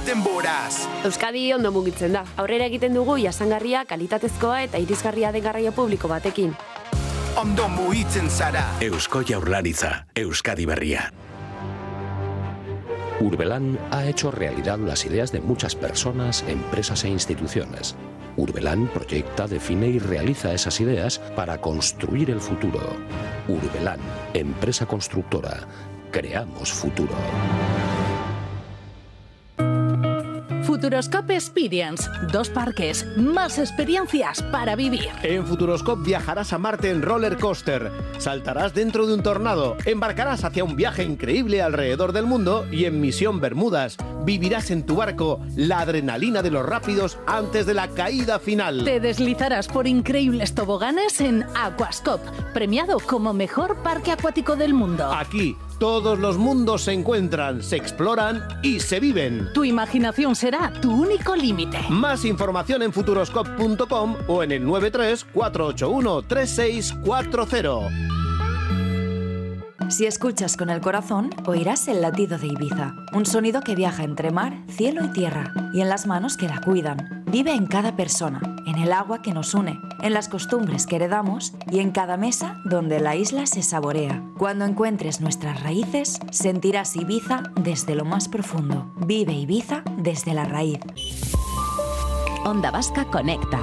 denboraz. Euskadi ondo mugitzen da. Aurrera egiten dugu jasangarria, kalitatezkoa eta irisgarria den garraio publiko batekin. Ondo mugitzen zara. Eusko Jaurlaritza, Euskadi berria. Urbelan ha hecho realidad las ideas de muchas personas, empresas e instituciones. Urbelan proyecta, define y realiza esas ideas para construir el futuro. Urbelan, empresa constructora. Creamos futuro. Futuroscope Experience. 2 parques, más experiencias para vivir. En Futuroscope viajarás a Marte en roller coaster, saltarás dentro de un tornado, embarcarás hacia un viaje increíble alrededor del mundo y en Misión Bermudas vivirás en tu barco la adrenalina de los rápidos antes de la caída final. Te deslizarás por increíbles toboganes en Aquascope, premiado como mejor parque acuático del mundo. Aquí todos los mundos se encuentran, se exploran y se viven. Tu imaginación será tu único límite. Más información en futuroscope.com o en el 93-481-3640. Si escuchas con el corazón, oirás el latido de Ibiza. Un sonido que viaja entre mar, cielo y tierra, y en las manos que la cuidan. Vive en cada persona, en el agua que nos une, en las costumbres que heredamos y en cada mesa donde la isla se saborea. Cuando encuentres nuestras raíces, sentirás Ibiza desde lo más profundo. Vive Ibiza desde la raíz. Onda Vasca conecta.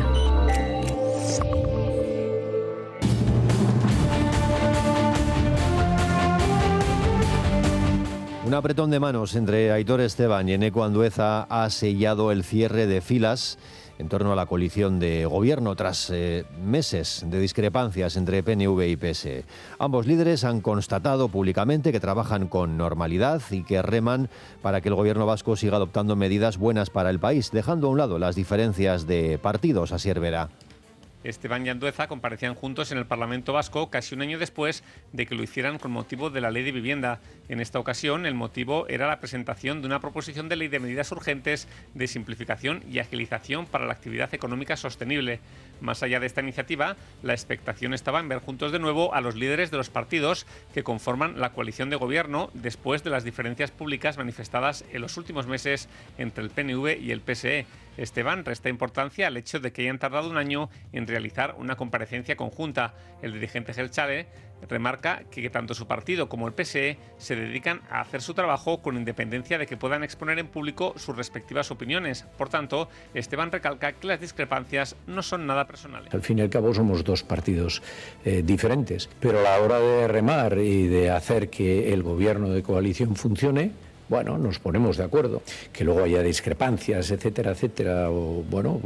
Un apretón de manos entre Aitor Esteban y Eneko Andueza ha sellado el cierre de filas en torno a la coalición de gobierno tras meses de discrepancias entre PNV y PSE. Ambos líderes han constatado públicamente que trabajan con normalidad y que reman para que el gobierno vasco siga adoptando medidas buenas para el país, dejando a un lado las diferencias de partidos. Asier Vera. Esteban y Andueza comparecían juntos en el Parlamento Vasco casi un año después de que lo hicieran con motivo de la Ley de Vivienda. En esta ocasión, el motivo era la presentación de una proposición de ley de medidas urgentes de simplificación y agilización para la actividad económica sostenible. Más allá de esta iniciativa, la expectación estaba en ver juntos de nuevo a los líderes de los partidos que conforman la coalición de gobierno después de las diferencias públicas manifestadas en los últimos meses entre el PNV y el PSE. Esteban resta importancia al hecho de que hayan tardado un año en realizar una comparecencia conjunta. El dirigente Jeltzale remarca que tanto su partido como el PSE se dedican a hacer su trabajo con independencia de que puedan exponer en público sus respectivas opiniones. Por tanto, Esteban recalca que las discrepancias no son nada personales. Al fin y al cabo somos dos partidos diferentes, pero a la hora de remar y de hacer que el gobierno de coalición funcione, bueno, nos ponemos de acuerdo. Que luego haya discrepancias, etcétera, etcétera, o bueno,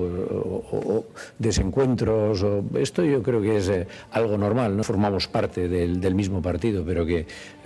o desencuentros, esto yo creo que es algo normal, ¿no? Formamos parte del mismo partido, pero que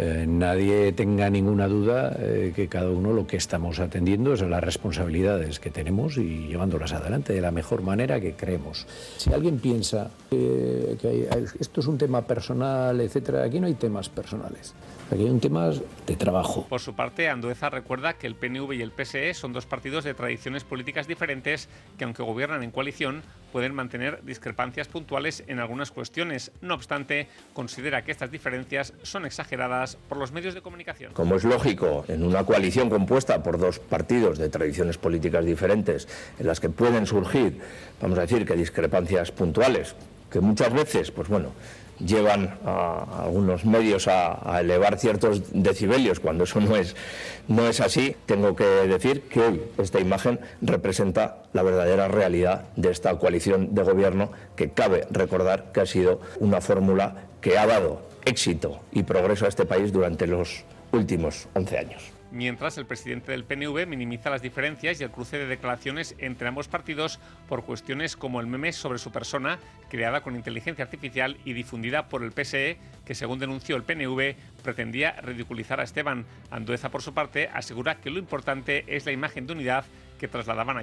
nadie tenga ninguna duda que cada uno lo que estamos atendiendo es a las responsabilidades que tenemos y llevándolas adelante de la mejor manera que creemos. Si alguien piensa que esto es un tema personal, etcétera, aquí no hay temas personales. Aquí hay un tema de trabajo. Por su parte, Andueza recuerda que el PNV y el PSE son dos partidos de tradiciones políticas diferentes que, aunque gobiernan en coalición, pueden mantener discrepancias puntuales en algunas cuestiones. No obstante, considera que estas diferencias son exageradas por los medios de comunicación. Como es lógico, en una coalición compuesta por dos partidos de tradiciones políticas diferentes, en las que pueden surgir, vamos a decir, que discrepancias puntuales, que muchas veces, pues bueno, llevan a algunos medios a elevar ciertos decibelios cuando eso no es así. Tengo que decir que hoy esta imagen representa la verdadera realidad de esta coalición de gobierno, que cabe recordar que ha sido una fórmula que ha dado éxito y progreso a este país durante los últimos 11 años. Mientras, el presidente del PNV minimiza las diferencias y el cruce de declaraciones entre ambos partidos por cuestiones como el meme sobre su persona, creada con inteligencia artificial y difundida por el PSE, que según denunció el PNV, pretendía ridiculizar a Esteban. Andueza, por su parte, asegura que lo importante es la imagen de unidad que trasladaban ayer.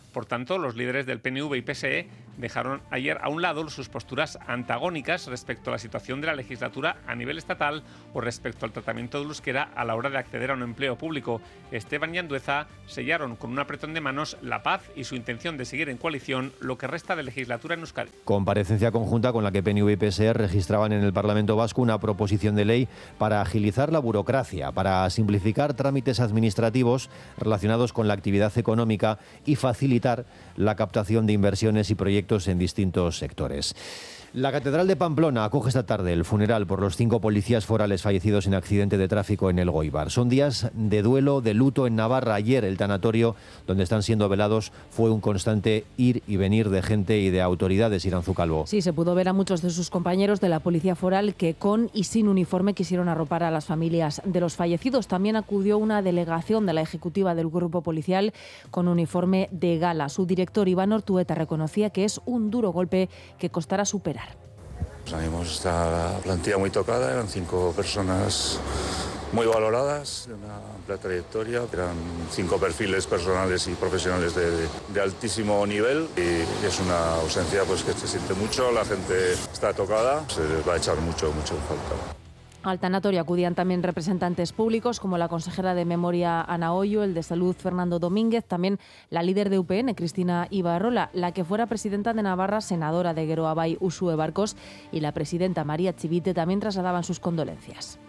Por tanto, los líderes del PNV y PSE dejaron ayer a un lado sus posturas antagónicas respecto a la situación de la legislatura a nivel estatal o respecto al tratamiento del euskera a la hora de acceder a un empleo público. Esteban y Andueza sellaron con un apretón de manos la paz y su intención de seguir en coalición lo que resta de legislatura en Euskadi. Comparecencia conjunta con la que PNV y PSE registraban en el Parlamento Vasco una proposición de ley para agilizar la burocracia, para simplificar trámites administrativos relacionados con la actividad económica y facilitar la captación de inversiones y proyectos en distintos sectores. La Catedral de Pamplona acoge esta tarde el funeral por los 5 policías forales fallecidos en accidente de tráfico en Elgoibar. Son días de duelo, de luto en Navarra. Ayer el tanatorio donde están siendo velados fue un constante ir y venir de gente y de autoridades. Iranzu Calvo. Sí, se pudo ver a muchos de sus compañeros de la policía foral que con y sin uniforme quisieron arropar a las familias de los fallecidos. También acudió una delegación de la ejecutiva del grupo policial con uniforme de gala. Su director, Iván Ortueta, reconocía que es un duro golpe que costará superar. Tenemos esta plantilla muy tocada, eran 5 personas muy valoradas, de una amplia trayectoria, eran 5 perfiles personales y profesionales de altísimo nivel y es una ausencia pues que se siente mucho, la gente está tocada, se les va a echar mucho en falta. Al tanatorio acudían también representantes públicos como la consejera de Memoria Ana Hoyo, el de Salud Fernando Domínguez, también la líder de UPN Cristina Ibarrola, la que fuera presidenta de Navarra, senadora de Geroa Bai Uxue Barkos y la presidenta María Chivite también trasladaban sus condolencias.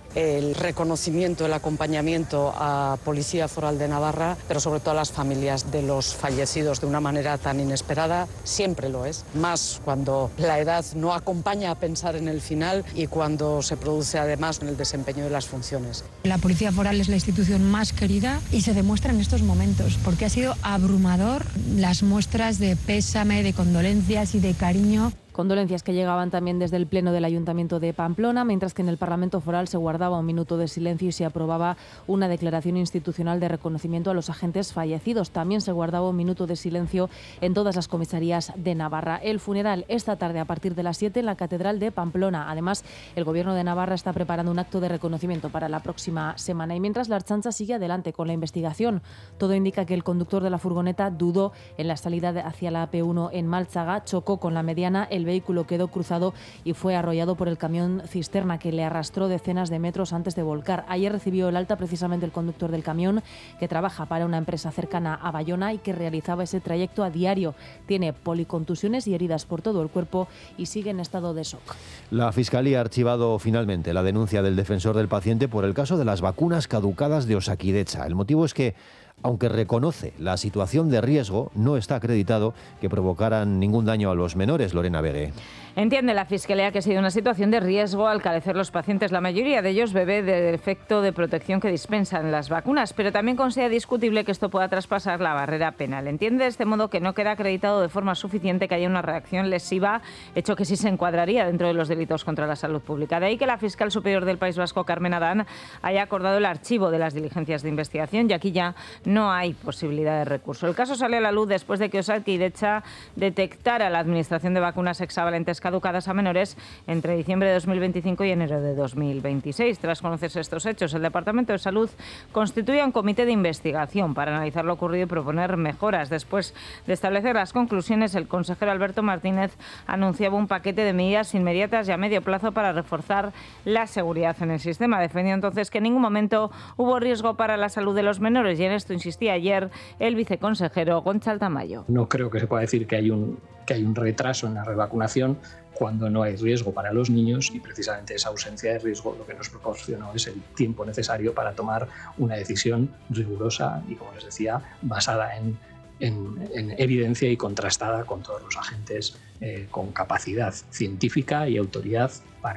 El reconocimiento, el acompañamiento a Policía Foral de Navarra, pero sobre todo a las familias de los fallecidos de una manera tan inesperada, siempre lo es. Más cuando la edad no acompaña a pensar en el final y cuando se produce además en el desempeño de las funciones. La Policía Foral es la institución más querida y se demuestra en estos momentos, porque ha sido abrumador las muestras de pésame, de condolencias y de cariño. Condolencias que llegaban también desde el Pleno del Ayuntamiento de Pamplona, mientras que en el Parlamento Foral se guardaba un minuto de silencio y se aprobaba una declaración institucional de reconocimiento a los agentes fallecidos. También se guardaba un minuto de silencio en todas las comisarías de Navarra. El funeral esta tarde a partir de las 7 en la Catedral de Pamplona. Además, el Gobierno de Navarra está preparando un acto de reconocimiento para la próxima semana. Y mientras la Ertzaintza sigue adelante con la investigación, todo indica que el conductor de la furgoneta dudó en la salida hacia la AP1 en Máltzaga, chocó con la mediana, el vehículo quedó cruzado y fue arrollado por el camión cisterna que le arrastró decenas de metros antes de volcar. Ayer recibió el alta precisamente el conductor del camión, que trabaja para una empresa cercana a Bayona y que realizaba ese trayecto a diario. Tiene policontusiones y heridas por todo el cuerpo y sigue en estado de shock. La Fiscalía ha archivado finalmente la denuncia del defensor del paciente por el caso de las vacunas caducadas de Osakidetza. El motivo es que, aunque reconoce la situación de riesgo, no está acreditado que provocaran ningún daño a los menores. Lorena Vegue. Entiende la Fiscalía que ha sido una situación de riesgo al carecer los pacientes, la mayoría de ellos bebé del efecto de protección que dispensan las vacunas, pero también considera discutible que esto pueda traspasar la barrera penal. Entiende de este modo que no queda acreditado de forma suficiente que haya una reacción lesiva, hecho que sí se encuadraría dentro de los delitos contra la salud pública. De ahí que la fiscal superior del País Vasco, Carmen Adán, haya acordado el archivo de las diligencias de investigación y aquí ya no hay posibilidad de recurso. El caso sale a la luz después de que Osakidetza detectara la administración de vacunas hexavalentes caducadas a menores entre diciembre de 2025 y enero de 2026. Tras conocerse estos hechos, el Departamento de Salud constituye un comité de investigación para analizar lo ocurrido y proponer mejoras. Después de establecer las conclusiones, el consejero Alberto Martínez anunciaba un paquete de medidas inmediatas y a medio plazo para reforzar la seguridad en el sistema. Defendió entonces que en ningún momento hubo riesgo para la salud de los menores y en esto insistía ayer el viceconsejero Gonçal Tamayo. No creo que se pueda decir que hay un retraso en la revacunación cuando no hay riesgo para los niños y precisamente esa ausencia de riesgo lo que nos proporcionó es el tiempo necesario para tomar una decisión rigurosa y, como les decía, basada en evidencia y contrastada con todos los agentes con capacidad científica y autoridad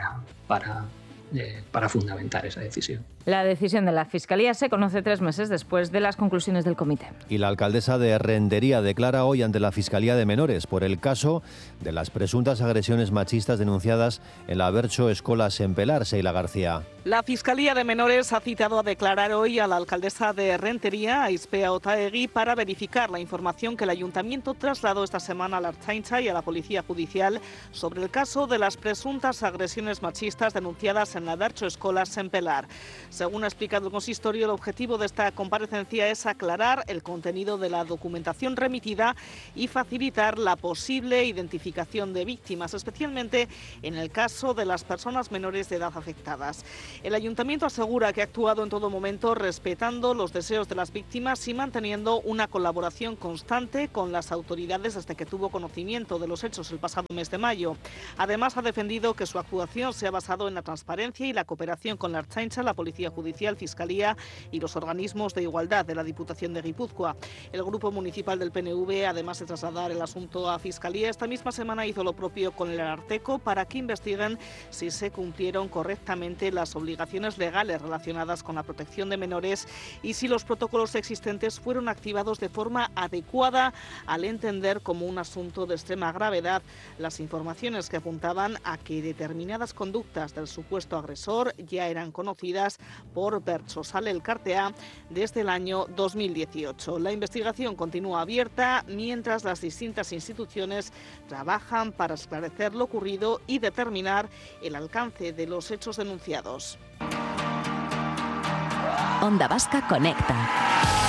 para fundamentar esa decisión. La decisión de la Fiscalía se conoce 3 meses después de las conclusiones del comité. Y la alcaldesa de Rentería declara hoy ante la Fiscalía de Menores por el caso de las presuntas agresiones machistas denunciadas en la Bertso Escola Sempelar. Seila García. La Fiscalía de Menores ha citado a declarar hoy a la alcaldesa de Rentería, Aizpea Otaegui, para verificar la información que el Ayuntamiento trasladó esta semana a la Ertzaintza y a la Policía Judicial sobre el caso de las presuntas agresiones machistas denunciadas en la Bertso Escola Sempelar. Según ha explicado el consistorio, el objetivo de esta comparecencia es aclarar el contenido de la documentación remitida y facilitar la posible identificación de víctimas, especialmente en el caso de las personas menores de edad afectadas. El ayuntamiento asegura que ha actuado en todo momento respetando los deseos de las víctimas y manteniendo una colaboración constante con las autoridades desde que tuvo conocimiento de los hechos el pasado mes de mayo. Además, ha defendido que su actuación se ha basado en la transparencia y la cooperación con la Ertzaintza, la Policía Judicial, Fiscalía y los organismos de igualdad de la Diputación de Guipúzcoa. El Grupo Municipal del PNV, además de trasladar el asunto a Fiscalía, esta misma semana hizo lo propio con el Ararteko para que investiguen si se cumplieron correctamente las obligaciones legales relacionadas con la protección de menores y si los protocolos existentes fueron activados de forma adecuada al entender como un asunto de extrema gravedad las informaciones que apuntaban a que determinadas conductas del supuesto agresor ya eran conocidas por Bertsozale Elkartea desde el año 2018. La investigación continúa abierta mientras las distintas instituciones trabajan para esclarecer lo ocurrido y determinar el alcance de los hechos denunciados. Onda Vasca Conecta.